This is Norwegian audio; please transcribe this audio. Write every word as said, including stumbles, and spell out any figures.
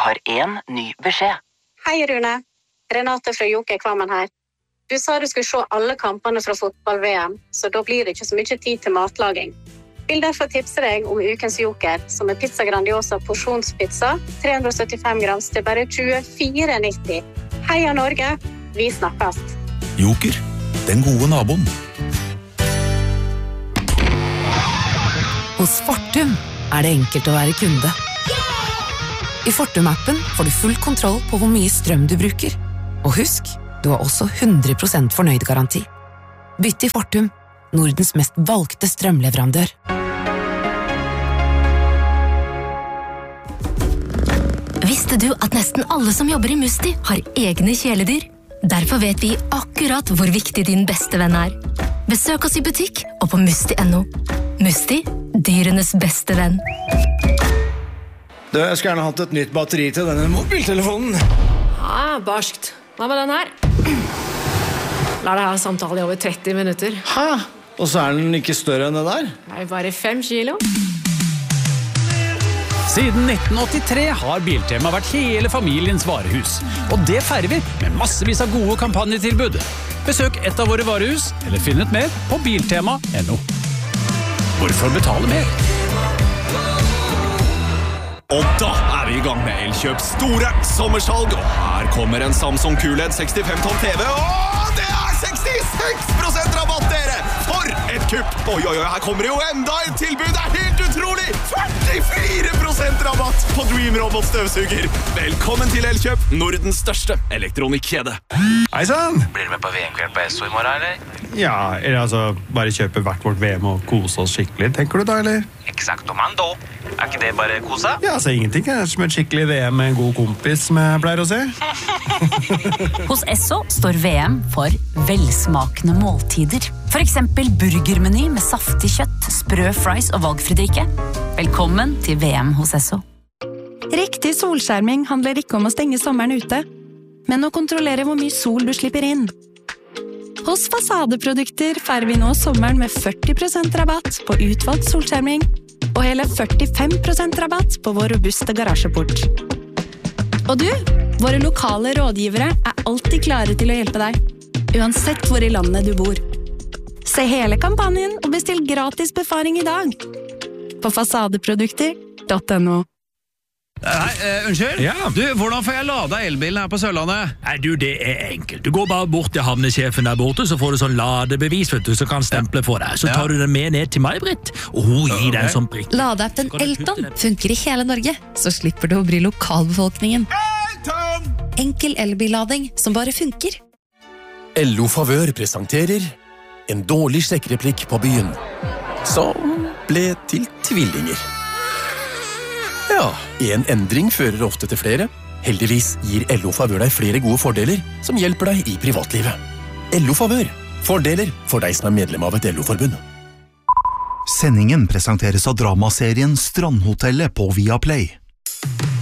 har en ny beskjed. Hei Rune, Renate fra Joker Kvammen her. Du sa du skulle se alle kampene fra fotball-V M, så da blir det ikke så mye tid til matlaging. Vil derfor tipse deg om ukens Joker, som er pizza grandiosa porsjonspizza, tre hundre og syttifem grams til bare tjuefire nitti. Heia Norge, vi snakkes. Joker, den gode naboen. Hos Fortum er det enkelt å være kunde. I Fortum-appen får du full kontroll på hvor mye strøm du bruker. Og husk, du har også hundre prosent fornøyd-garanti. Bytt til Fortum, Nordens mest valgte strømleverandør. Visste du at nesten alle som jobber i Musti har egne kjæledyr? Derfor vet vi akkurat hvor viktig din beste venn er. Besøk oss i butikk og på musti punktum no. Musti, dyrenes beste venn. Du, jeg skulle gjerne hatt et nytt batteri til denne mobiltelefonen. Ja, barskt. Hva med den her? La deg ha samtale i over tretti minutter. Hæ? Og så er den ikke større enn det der? Det er bare fem kilo. Siden nitten åttitre har Biltema vært hele familiens varehus. Og det feirer vi med massevis av gode kampanjetilbud. Besøk et av våre varehus, eller finn ut mer på biltema punktum no. Hvorfor betale mer? Og da er vi i gang med Elkjøps store sommersalg. Og her kommer en Samsung Q L E D sekstifem tom T V. Og det er sekstiseks prosent rabatt, dere! For et kupp! Oi, oi, oi, her kommer det jo enda et tilbud. Det er helt utrolig! førtifire prosent rabatt på Dream Robot støvsuger. Velkommen til Elkjøp, Nordens største elektronikkjede. Hei sann! Blir du med på V M-kveld på Esso i morgen, eller? Ja, eller altså, bare kjøpe hvert vårt V M og kose oss skikkelig, tenker du da, eller? Exactomando. Er ikke det bare kosa? Ja, altså ingenting er som et skikkelig V M med en god kompis, som jeg pleier å se. Hos Esso står V M for velsmakende måltider. For eksempel burgermeny med saftig kjøtt, sprø fries og valgfri drikke. Velkommen til V M hos Esso. Riktig solskjerming handler ikke om å stenge sommeren ute, men å kontrollere hvor mye sol du slipper inn. Hos Fasadeprodukter feirer vi nå sommeren med førti prosent rabatt på utvalgt solskjerming, og hele førtifem prosent rabatt på vår robuste garasjeport. Og du, våre lokale rådgivere er alltid klare til å hjelpe deg, uansett hvor i landet du bor. Se hele kampanjen og bestill gratis befaring i dag på fasadeprodukter punktum no. Hei, uh, unnskyld? Ja. Du, hvordan får jeg lada elbilen her på Sørlandet? Nei, du, det er enkelt. Du går bare bort til havnesjefen der borte, så får du sånn ladebevis, vet du, så kan stemple for deg. Så tar du den med ned til meg, Britt, og hun gir deg en sånn prikk. Ladeappen Elton funker i hele Norge, så slipper du å bry lokalbefolkningen. Elton! Enkel elbillading som bare funker. L O Favør presenterer en dårlig sjekkereplikk på byen, som ble til tvillinger. Ja, en endring fører ofte til flere. Heldigvis gir L O Favør deg flere gode fordeler som hjelper deg i privatlivet. L O Favør. Fordeler for deg som er medlem av et L O-forbund. Sendingen presenteres av dramaserien Strandhotellet på Viaplay.